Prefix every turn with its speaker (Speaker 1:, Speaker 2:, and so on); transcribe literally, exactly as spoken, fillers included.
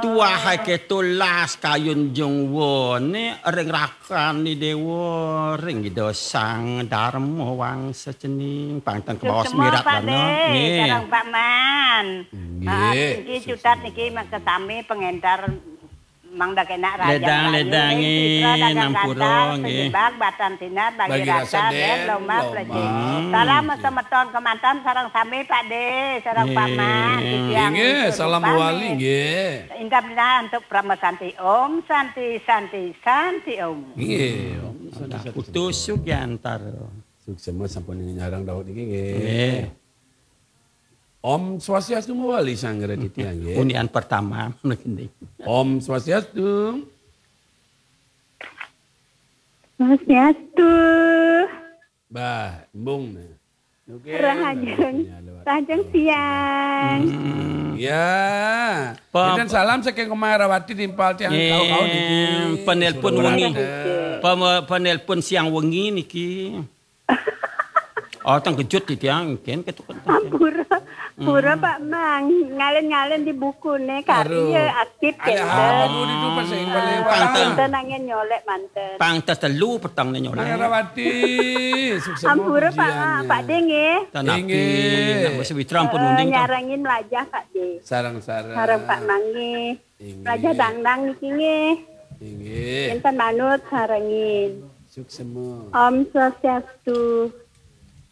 Speaker 1: tuah ke tulas kayun jung wone ring rakani dewa ring dosang dharma wangsa cening pangtan ke bawah semirat
Speaker 2: bano nggih sareng Pak Man
Speaker 3: nggih
Speaker 2: iki cutat niki kesami pengentar Mangda kena raja
Speaker 1: ledang-ledangi nampuro nggih
Speaker 2: bag batan tina bagi rasa dan lomba pleji salam semeton kemantan sareng sami Pak De sareng Pak Man
Speaker 3: nggih salam wali nggih
Speaker 2: ingkap dina untuk Brahma Santi Om Santi Santi Santi Om
Speaker 3: nggih
Speaker 1: putus sugiantar
Speaker 3: sukses sampun nyarang Daud iki nggih Om Swastiastu mawali sanggara titiang nggih.
Speaker 1: Unian pertama begini.
Speaker 3: Om Swastiastu.
Speaker 4: Swastiastu.
Speaker 3: Bah, embung.
Speaker 4: Oke. Rahajeng. Rahajeng siang.
Speaker 3: Ya. Dan salam saking Kemarawati timpal tiang kau-kau niki.
Speaker 1: Penelpon wengi. Penelpon siang wengi niki. Oh, tang kejut di tiang, kan ketukun.
Speaker 4: Pura, pura Pak Mang, ngalen-ngalen di buku nih, karya aktif
Speaker 3: kan. Ada apa di rumah saya balewat.
Speaker 4: Mantan nangin nyolek mantan.
Speaker 1: Pangtas telu petang nyolek.
Speaker 3: Pengarawati, sukses.
Speaker 4: Ampura Pak Pak Denge.
Speaker 1: Tanaki, nak bersewitra pun unding.
Speaker 4: Nyarangin lajah Pak De.
Speaker 3: Sarang-sarang.
Speaker 4: Sarang Pak Mangi. Lajah dangdang niki nggih.
Speaker 3: Nggih.
Speaker 4: Enten manut sarangin.
Speaker 3: Sukses.
Speaker 4: Om Swastiastu.